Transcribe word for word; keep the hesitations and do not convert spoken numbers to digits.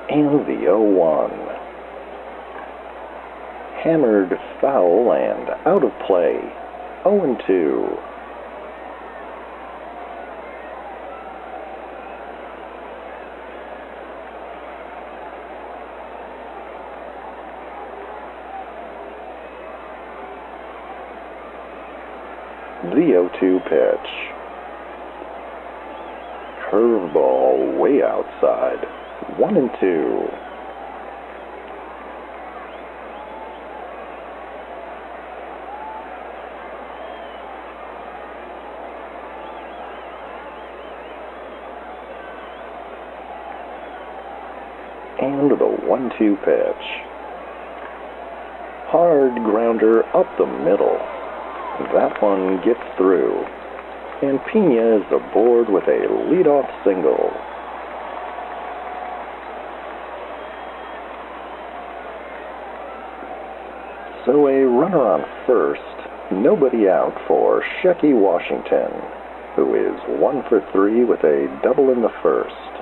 And the oh one. Hammered foul and out of play. oh and two. The oh two pitch. Curveball way outside. One and two. And the one two pitch. Hard grounder up the middle. That one gets through. And Pena is aboard with a leadoff single. So a runner on first, nobody out for Shecky Washington, who is one for three with a double in the first.